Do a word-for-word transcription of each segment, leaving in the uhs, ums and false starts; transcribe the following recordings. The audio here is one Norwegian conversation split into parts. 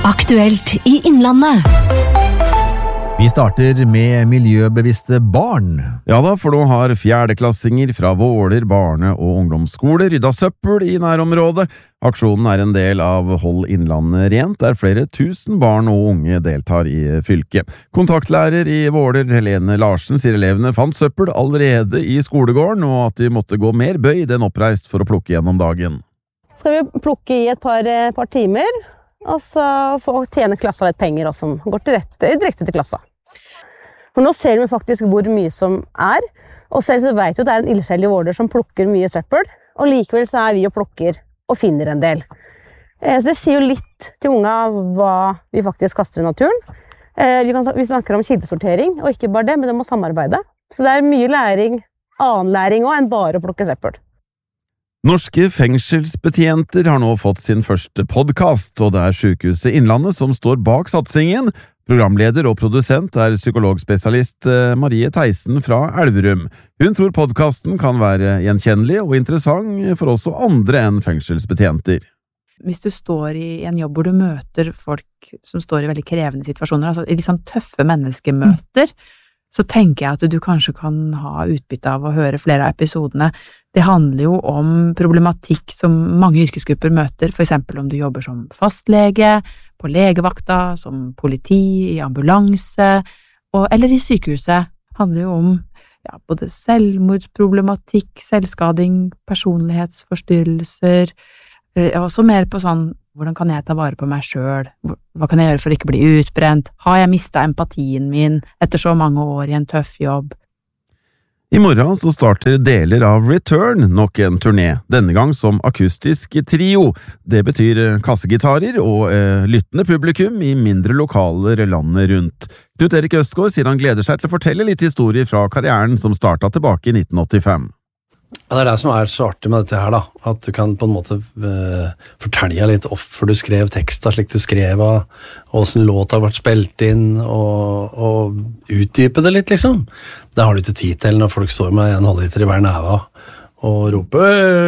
Aktuelt i Innlandet. Vi starter med miljøbevisste barn. Ja da, for nå har fjerdeklassinger fra Våler barne- og ungdomsskole rydda søppel i nærområdet. Aksjonen er en del av Hold Innlandet rent, der flere tusen barn og unge deltar i fylket. Kontaktlærer i Våler, Helene Larsen, sier elevene fant søppel allerede i skolegården, og at de måtte gå mer bøyd enn oppreist for å plukke gjennom dagen. Skal vi plukke i et par, par timer, og så få tjene klassa litt penger også, som går direkte, direkte til klassa. For nå ser vi faktisk hvor mye som er, og selv så vet vi at det er en ildsjel i Våler som plukker mye søppel, og likevel så er vi og plukker og finner en del. Så det sier jo litt til unga hva vi faktisk kaster i naturen. Vi, kan, vi snakker om kildesortering, og ikke bare det, men det må samarbeide. Så det er mye læring, annen læring også, enn bare å plukke søppel. Norske fengselsbetjenter har nå fått sin første podcast, og det er Sykehuset Innlandet som står bak satsingen. Programleder og produsent er psykologspesialist Marie Theisen fra Elverum. Hun tror podcasten kan være gjenkjennelig og interessant for også andre enn fengselsbetjenter. Hvis du står i en jobb hvor du møter folk som står i veldig krevende situasjoner, altså i litt sånn tøffe menneskemøter, så tenker jeg at du kanskje kan ha utbytte av å høre flere av episodene. Det handler jo om problematikk som mange yrkesgrupper møter, for eksempel om du jobber som fastlege, på legevakta, som politi, i ambulanse, og, eller i sykehuset. Det handler jo om ja, både selvmordsproblematikk, selvskading, personlighetsforstyrrelser, og også mer på sånn, hvordan kan jeg ta vare på meg selv? Hva kan jeg gjøre for å ikke bli utbrent? Har jeg mistet empatien min etter så mange år i en tøff jobb? I morgen så starter deler av Return nok en turné, denne gang som akustisk trio. Det betyr kassegitarer og eh, lyttende publikum i mindre lokaler landet rundt. Knut Erik Østgaard sier han gleder seg til å fortelle litt historier fra karrieren som startet tilbake i nitten åttifem. Ja, det er det som er så artig med dette her da, at du kan på en måte uh, fortelle litt hvorfor du skrev teksta slik du skrev, og hvordan låta har vært spilt inn, og, og utdype det litt, liksom. Det har du ikke tid til når folk står med en halvliter i hver neve og roper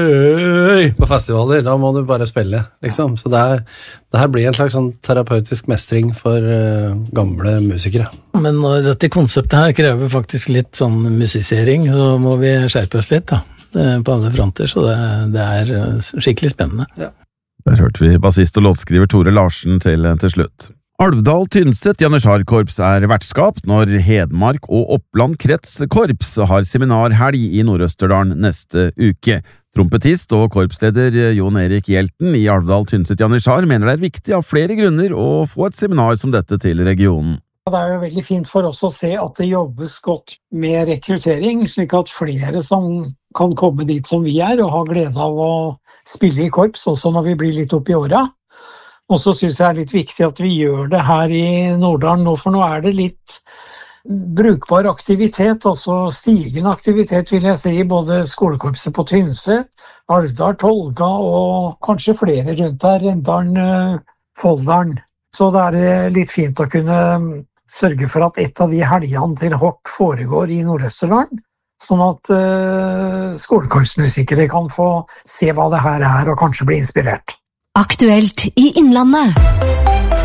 øy på festivaler. Da må du bare spille, liksom. Så det, er, det her blir en slags sånn terapeutisk mestring for uh, gamle musikere. Men når dette konseptet her krever faktisk litt sånn musisering, så må vi skjerpe oss litt da. På alle fronter, så det, det er skikkelig spennende. Ja. Der hørte vi bassist og låtskriver Tore Larsen til, til slutt. Alvdal Tynset Janitsjarkorps er vertskap når Hedmark og Oppland kretskorps har seminarhelg i Nord-Østerdalen neste uke. Trompetist og korpsleder Jon Erik Hjelten i Alvdal Tynset Janitsjar mener det er viktig av flere grunner å få et seminar som dette til regionen. Det er jo veldig fint for oss å se at det jobbes godt med rekruttering, slik at flere som kan komme dit som vi er, og ha glede av å spille i korps, også når vi blir litt opp i åra. Og så synes jeg det er litt viktig at vi gjør det her i Nordalen nå, for nå er det litt brukbar aktivitet, altså stigende aktivitet vil jeg si, både skolekorpset på Tynset, Alvdal, Tolga og kanskje flere rundt der, Rendalen, Folldalen. Så det er litt fint å kunne sørge for at et av de helgene til Hokk foregår i Nord-Østerdalen, sånn at uh, skolekorpsmusikere kan få se hva det her er og kanskje bli inspirert. Aktuelt i Innlandet.